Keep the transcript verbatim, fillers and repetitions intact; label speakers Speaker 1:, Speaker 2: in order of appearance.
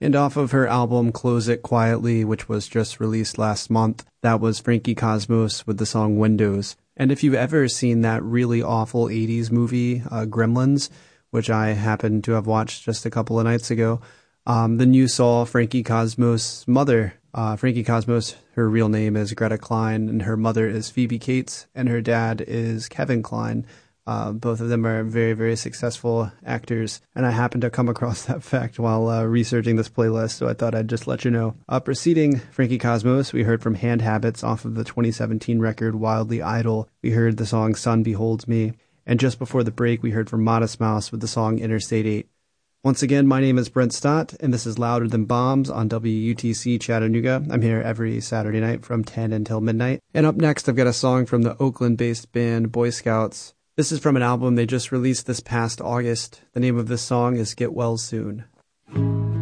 Speaker 1: And off of her album Close It Quietly, which was just released last month, that was Frankie Cosmos with the song Windows. And if you've ever seen that really awful eighties movie, uh, Gremlins, which I happened to have watched just a couple of nights ago, um, then you saw Frankie Cosmos' mother. Uh, Frankie Cosmos, her real name is Greta Klein, and her mother is Phoebe Cates, and her dad is Kevin Klein. Uh, both of them are very, very successful actors, and I happened to come across that fact while uh, researching this playlist, so I thought I'd just let you know. Uh, preceding Frankie Cosmos, we heard from Hand Habits off of the twenty seventeen record Wildly Idle. We heard the song Sun Beholds Me, and just before the break, we heard from Modest Mouse with the song Interstate eight. Once again, my name is Brent Stott, and this is Louder Than Bombs on W U T C Chattanooga. I'm here every Saturday night from ten until midnight. And up next, I've got a song from the Oakland-based band Boy Scouts. This is from an album they just released this past August. The name of this song is Get Well Soon.